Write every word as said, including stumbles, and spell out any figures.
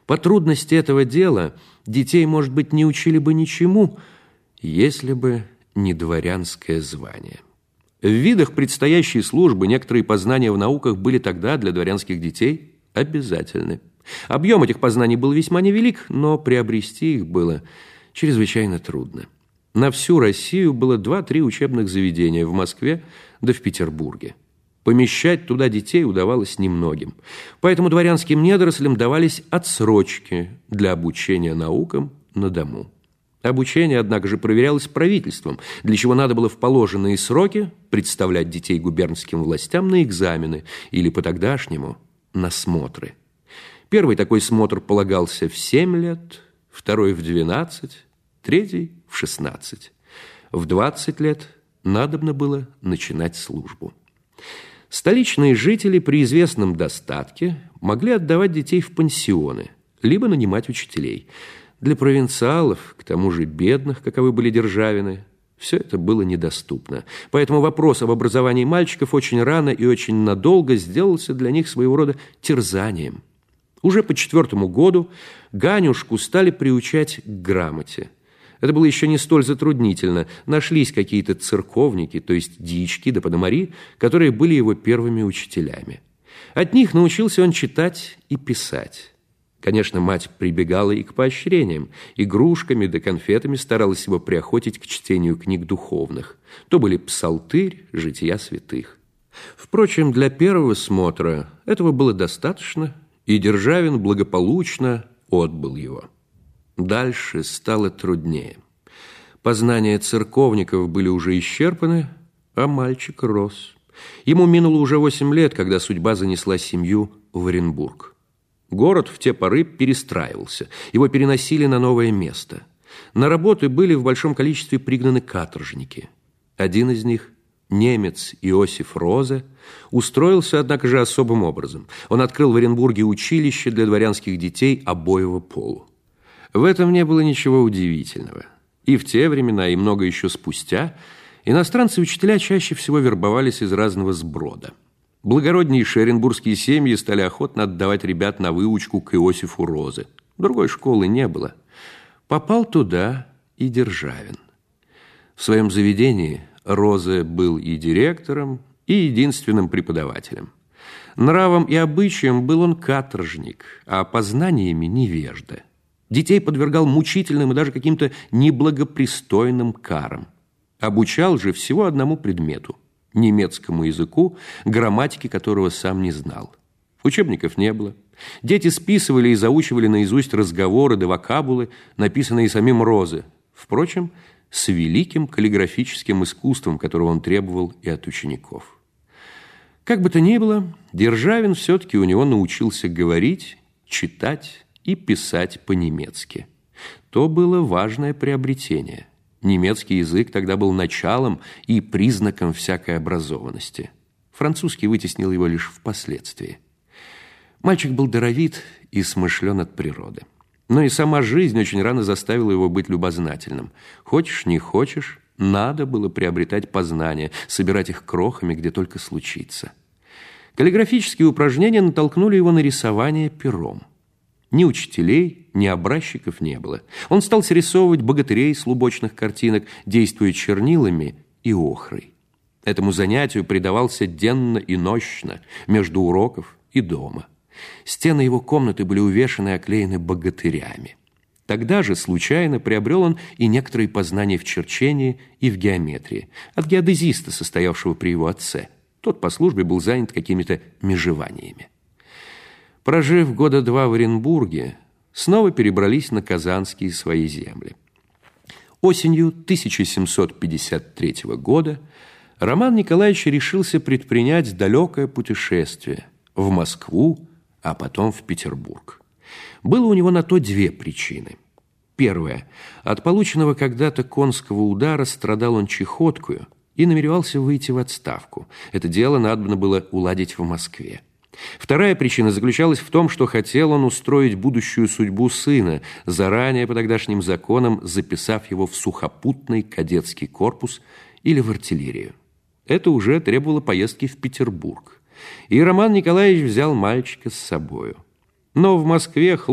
По трудности этого дела детей, может быть, не учили бы ничему, если бы не дворянское звание. В видах предстоящей службы некоторые познания в науках были тогда для дворянских детей обязательны. Объем этих познаний был весьма невелик, но приобрести их было чрезвычайно трудно. На всю Россию было два-три учебных заведения в Москве да в Петербурге. Помещать туда детей удавалось немногим. Поэтому дворянским недорослям давались отсрочки для обучения наукам на дому. Обучение, однако же, проверялось правительством, для чего надо было в положенные сроки представлять детей губернским властям на экзамены или по-тогдашнему на смотры. Первый такой смотр полагался в семь лет, второй в двенадцать, третий в шестнадцать. В двадцать лет надобно было начинать службу. Столичные жители при известном достатке могли отдавать детей в пансионы, либо нанимать учителей. Для провинциалов, к тому же бедных, каковы были державины, все это было недоступно. Поэтому вопрос об образовании мальчиков очень рано и очень надолго сделался для них своего рода терзанием. Уже по четвертому году Ганюшку стали приучать к грамоте. Это было еще не столь затруднительно. Нашлись какие-то церковники, то есть дьячки да пономари, которые были его первыми учителями. От них научился он читать и писать. Конечно, мать прибегала и к поощрениям. Игрушками да конфетами старалась его приохотить к чтению книг духовных. То были псалтырь, жития святых. Впрочем, для первого смотра этого было достаточно, и Державин благополучно отбыл его. Дальше стало труднее. Познания церковников были уже исчерпаны, а мальчик рос. Ему минуло уже восемь лет, когда судьба занесла семью в Оренбург. Город в те поры перестраивался, его переносили на новое место. На работы были в большом количестве пригнаны каторжники. Один из них, немец Иосиф Розе, устроился, однако же, особым образом. Он открыл в Оренбурге училище для дворянских детей обоего полу. В этом не было ничего удивительного. И в те времена, и много еще спустя, иностранцы-учителя чаще всего вербовались из разного сброда. Благороднейшие оренбургские семьи стали охотно отдавать ребят на выучку к Иосифу Розе. Другой школы не было. Попал туда и Державин. В своем заведении Розе был и директором, и единственным преподавателем. Нравом и обычаем был он каторжник, а познаниями невежда. Детей подвергал мучительным и даже каким-то неблагопристойным карам. Обучал же всего одному предмету – немецкому языку, грамматики которого сам не знал. Учебников не было. Дети списывали и заучивали наизусть разговоры да вокабулы, написанные самим Розе. Впрочем, с великим каллиграфическим искусством, которого он требовал и от учеников. Как бы то ни было, Державин все-таки у него научился говорить, читать и писать по-немецки. То было важное приобретение. Немецкий язык тогда был началом и признаком всякой образованности. Французский вытеснил его лишь впоследствии. Мальчик был даровит и смышлен от природы. Но и сама жизнь очень рано заставила его быть любознательным. Хочешь, не хочешь, надо было приобретать познания, собирать их крохами, где только случится. Каллиграфические упражнения натолкнули его на рисование пером. Ни учителей, ни образчиков не было. Он стал срисовывать богатырей с лубочных картинок, действуя чернилами и охрой. Этому занятию предавался денно и нощно, между уроков и дома. Стены его комнаты были увешаны и оклеены богатырями. Тогда же случайно приобрел он и некоторые познания в черчении и в геометрии от геодезиста, состоявшего при его отце. Тот по службе был занят какими-то межеваниями. Прожив года два в Оренбурге, снова перебрались на казанские свои земли. Осенью тысяча семьсот пятьдесят третьего года Роман Николаевич решился предпринять далекое путешествие в Москву, а потом в Петербург. Было у него на то две причины. Первая. От полученного когда-то конского удара страдал он чехоткою и намеревался выйти в отставку. Это дело надобно было уладить в Москве. Вторая причина заключалась в том, что хотел он устроить будущую судьбу сына, заранее по тогдашним законам записав его в сухопутный кадетский корпус или в артиллерию. Это уже требовало поездки в Петербург. И Роман Николаевич взял мальчика с собою. Но в Москве